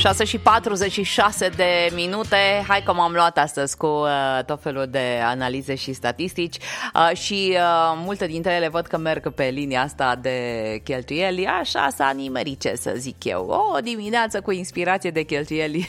6:46 de minute. Hai că m-am luat astăzi cu tot felul de analize și statistici și multe dintre ele văd că merg pe linia asta de cheltuieli. Așa s-a nimerit, ce să zic eu. O dimineață cu inspirație de cheltuieli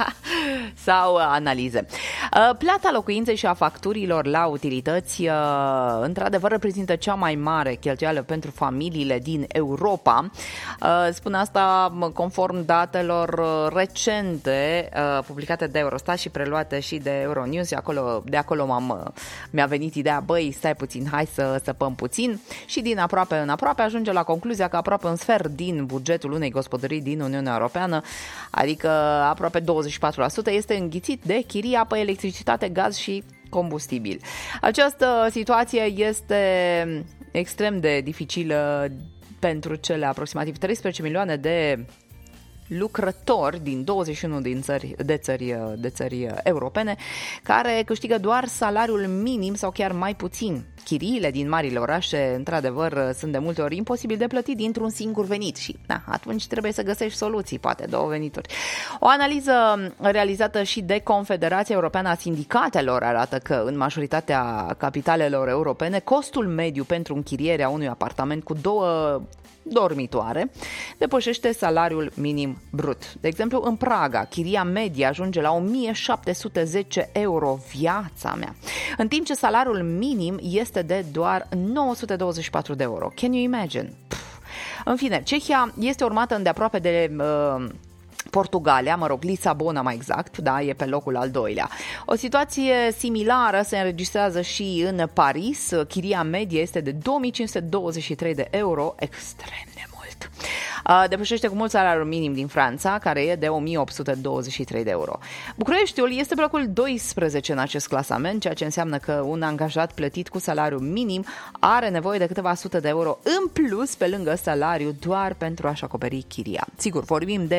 sau analize. Plata locuinței și a facturilor la utilități într-adevăr reprezintă cea mai mare cheltuială pentru familiile din Europa. Spun asta conform datelor recente publicate de Eurostat și preluate și de Euronews. De acolo mi-a venit ideea, băi, stai puțin, hai să săpăm puțin, și din aproape în aproape ajunge la concluzia că aproape un sfert din bugetul unei gospodării din Uniunea Europeană, adică aproape 24%, este înghițit de chirie, apă, electricitate, gaz și combustibil. Această situație este extrem de dificilă pentru cele aproximativ 13 milioane de lucrători din 21 de țări europene care câștigă doar salariul minim sau chiar mai puțin. Chiriile din marile orașe, într-adevăr, sunt de multe ori imposibil de plătit dintr-un singur venit și atunci trebuie să găsești soluții, poate două venituri. O analiză realizată și de Confederația Europeană a Sindicatelor arată că în majoritatea capitalelor europene costul mediu pentru închirierea unui apartament cu două dormitoare depășește salariul minim brut. De exemplu, în Praga, chiria medie ajunge la 1710 euro, viața mea, în timp ce salariul minim este de doar 924 de euro. Can you imagine? În fine, Cehia este urmată îndeaproape de Portugalia, Lisabona mai exact, da, e pe locul al doilea. O situație similară se înregistrează și în Paris. Chiria medie este de 2523 de euro, extrem de mult. Depășește cu mult salariul minim din Franța, care e de 1823 de euro. Bucureștiul este pe locul 12 în acest clasament, ceea ce înseamnă că un angajat plătit cu salariu minim are nevoie de câteva sute de euro în plus pe lângă salariu doar pentru a-și acoperi chiria. Sigur, vorbim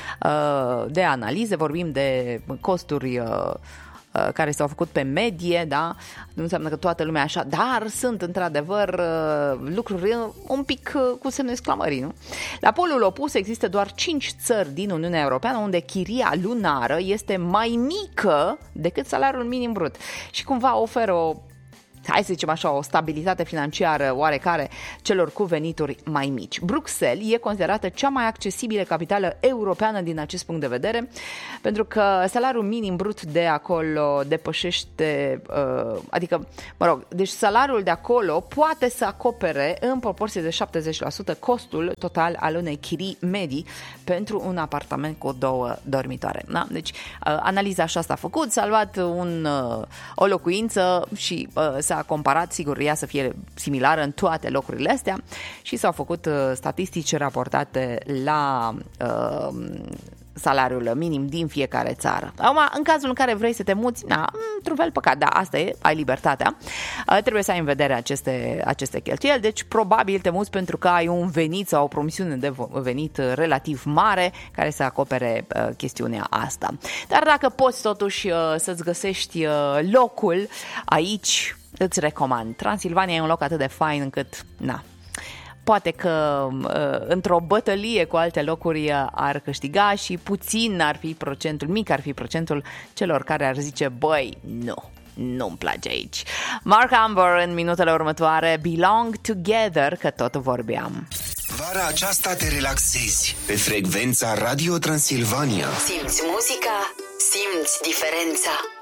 de analize, vorbim de costuri care s-au făcut pe medie, da? Nu înseamnă că toată lumea așa, dar sunt într-adevăr lucruri un pic cu semnul exclamării, nu? La polul opus există doar 5 țări din Uniunea Europeană unde chiria lunară este mai mică decât salariul minim brut și cumva oferă hai să zicem așa, o stabilitate financiară oarecare celor cu venituri mai mici. Bruxelles e considerată cea mai accesibilă capitală europeană din acest punct de vedere, pentru că salariul minim brut de acolo depășește, deci salariul de acolo poate să acopere în proporție de 70% costul total al unei chirii medii pentru un apartament cu 2 dormitoare. Da? Deci analiza așa s-a făcut, s-a luat o locuință și s-a comparat, sigur, ea să fie similară în toate locurile astea și s-au făcut statistici raportate la salariul minim din fiecare țară. Acum, în cazul în care vrei să te muți, într-un fel păcat, da, asta e, ai libertatea, trebuie să ai în vedere aceste cheltuieli, deci probabil te muți pentru că ai un venit sau o promisiune de venit relativ mare care să acopere chestiunea asta. Dar dacă poți totuși să-ți găsești locul aici, îți recomand. Transilvania e un loc atât de fain încât, poate că într-o bătălie cu alte locuri ar câștiga și mic ar fi procentul celor care ar zice, băi, nu-mi place aici. Mark Amber în minutele următoare, Belong Together, că tot vorbeam. Vara aceasta te relaxezi pe frecvența Radio Transilvania. Simți muzica, simți diferența.